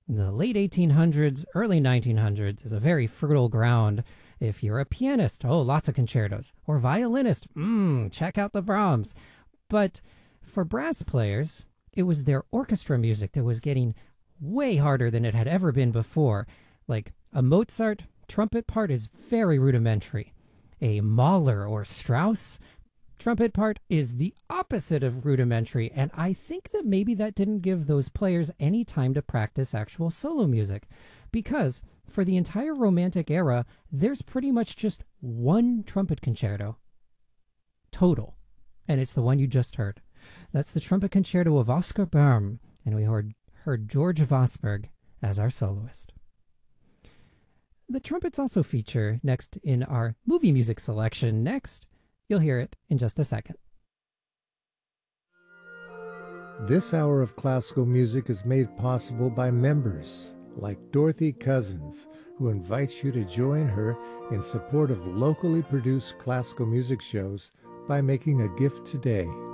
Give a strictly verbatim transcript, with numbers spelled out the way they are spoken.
The late eighteen hundreds, early nineteen hundreds is a very fertile ground. If you're a pianist, oh, lots of concertos. Or violinist, mmm, check out the Brahms. But for brass players, it was their orchestra music that was getting way harder than it had ever been before. Like a Mozart trumpet part is very rudimentary. A Mahler or Strauss trumpet part is the opposite of rudimentary, and I think that maybe that didn't give those players any time to practice actual solo music, because for the entire Romantic era, there's pretty much just one trumpet concerto total, and it's the one you just heard. That's the trumpet concerto of Oscar Böhm, and we heard, heard George Vosburgh as our soloist. The trumpets also feature next in our movie music selection. Next, you'll hear it in just a second. This hour of classical music is made possible by members like Dorothy Cousins, who invites you to join her in support of locally produced classical music shows by making a gift today.